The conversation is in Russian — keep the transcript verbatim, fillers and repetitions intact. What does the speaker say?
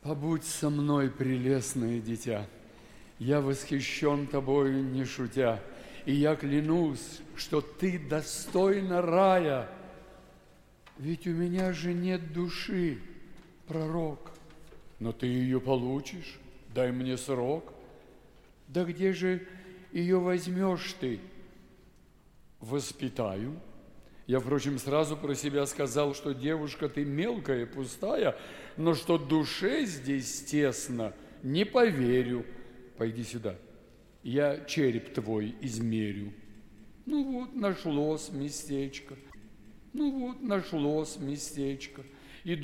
Побудь со мной, прелестное дитя, я восхищен тобою, не шутя, и я клянусь, что ты достойна рая, ведь у меня же нет души, пророк, но ты ее получишь, дай мне срок. Да где же ее возьмешь ты? Воспитаю. Я, впрочем, сразу про себя сказал, что девушка ты мелкая, пустая, но что душе здесь тесно, не поверю. Пойди сюда, я череп твой измерю. Ну вот, нашлось местечко, ну вот, нашлось местечко.